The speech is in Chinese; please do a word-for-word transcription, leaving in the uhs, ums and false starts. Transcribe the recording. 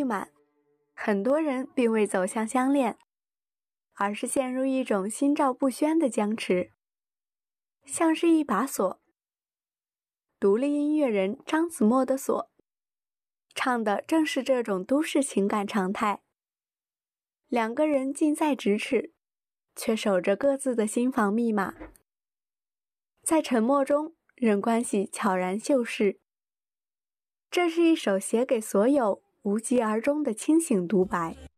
未满，很多人并未走向相恋，而是陷入一种心照不宣的僵持，像是一把锁。独立音乐人张子墨的锁，唱的正是这种都市情感常态。两个人近在咫尺，却守着各自的心房密码，在沉默中任关系悄然锈逝。这是一首写给所有无疾而终的清醒独白。